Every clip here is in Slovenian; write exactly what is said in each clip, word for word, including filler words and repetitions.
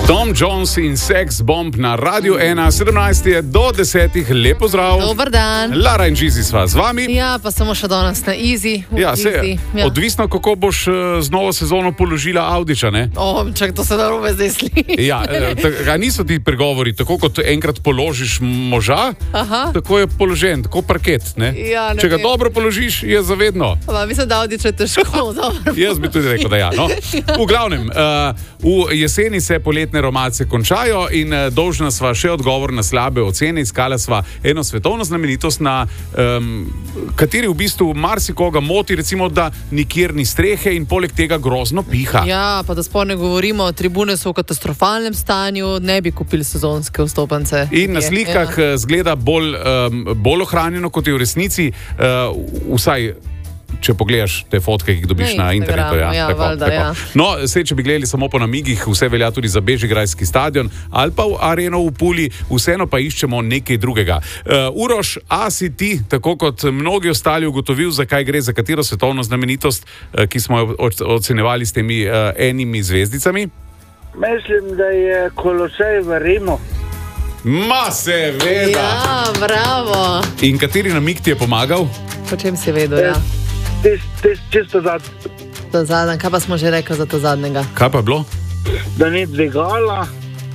Tom Jones in Sex Bomb na Radiu ena, sedemnajst je do desetih, lepo zdrav. Dober dan. Lara in Žizi sva z vami. Ja, pa samo še danes na Easy. Ja, se, easy. Ja. Odvisno, kako boš z novo sezono položila Audiča, ne? O, čak, to se narobe zdaj sliši. Ja, tako, niso ti pregovori, tako kot enkrat položiš moža, Aha. Tako je položen, tako parket, ne? Ja, ne Če ga vem. dobro položiš, je zavedno. Pa, mislim, da Audič je težko. Jaz bi tudi rekel, da ja. No? V glavnem, uh, v jeseni se poletne romace končajo in uh, dolžna sva še odgovor na slabe ocene. Iskala sva eno svetovno znamenitost, na um, kateri v bistvu marsikoga moti, recimo, da nikjer ni strehe in poleg tega grozno piha. Ja, pa da sploh ne govorimo, tribune so v katastrofalnem stanju, ne bi kupili sezonske vstopnice. In na slikah ja. zgleda bolj, um, bolj ohranjeno, kot je v resnici, uh, vsaj če pogledaš te fotke, ki jih dobiš na, na internetu. Ja, ja, tako, valda, tako. Ja. No, sej, če bi gledali samo po namigih, vse velja tudi za Bežigrajski stadion ali pa v Areno v Puli, vseeno pa iščemo nekaj drugega. Uh, Uroš, a si ti, tako kot mnogi ostali, ugotovil, zakaj gre, za katero svetovno znamenitost, uh, ki smo jo ocenjevali s temi uh, enimi zvezdicami? Mislim, da je Kolosej v Rimu. Ma, seveda! Ja, bravo! In kateri namig ti je pomagal? Po čem si vedel, ja? Tis, tis, čisto zadnji. To zadnje, kaj pa smo že rekli za to zadnjega? Kaj pa je bilo? Da ni dvigala.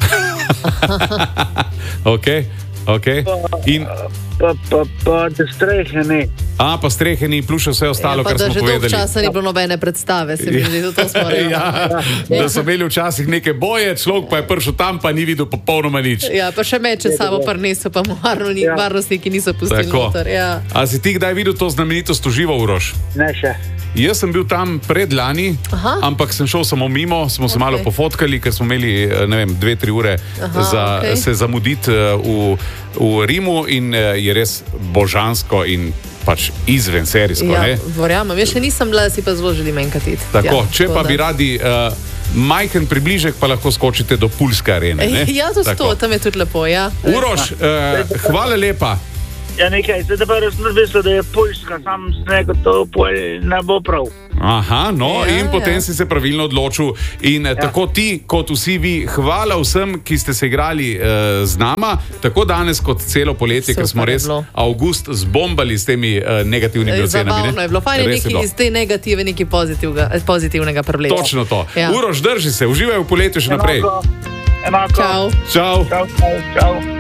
Ok, ok. In... Pa, pa, pa, da strehe ni. A, pa strehe ni, plus še vse ostalo, ja, kar smo povedali. Pa da že dolgo časa ni bilo nobene predstave, se mi zdi, da to smo rekli. Ja, da so imeli včasih neke boje, človek pa je prišel tam, pa ni videl popolnoma nič. Ja, pa še meče samo prinesel, pa mu Ja. varnostniki niso pustili Tako. noter. Ja. A si ti kdaj videl to znamenitost v živo, Uroš? Ne še. Jaz sem bil tam predlani, Aha. ampak sem šel samo mimo, smo se Ok. malo pofotkali, ker smo imeli, ne vem, dve, tri ure Aha, za ok. se zamuditi eh, v, v Rimu in eh, je res božansko in pač izven serijsko, Ja, ne? verjamem. Jaz še nisem bila, si pa zelo želim enkrat iti. Tako, ja, če pa da. bi radi uh, majhen približek, pa lahko skočite do Pulske arene. Ne? Ja, to sto, tam je tudi lepo, ja. Uroš, uh, hvala lepa. Ja, nekaj, zdaj pa res mislil, da je Poljska, sam sem rekel, to pol ne bo prav. Aha, no, Ja, in potem ja. si se pravilno odločil. In ja. tako ti, kot vsi vi, hvala vsem, ki ste se igrali uh, z nama, tako danes kot celo poletje, ker smo Super je res bilo. avgust zbombali s temi uh, negativnimi ocenami. Zabavno je bilo, fajn je Res nekaj bilo. iz te negative, nekaj pozitivnega, pozitivnega prevleči. Točno to. Ja. Uroš, drži se, uživaj v poletju še naprej. Enako. Enako. Čau. Čau. Čau, čau, čau.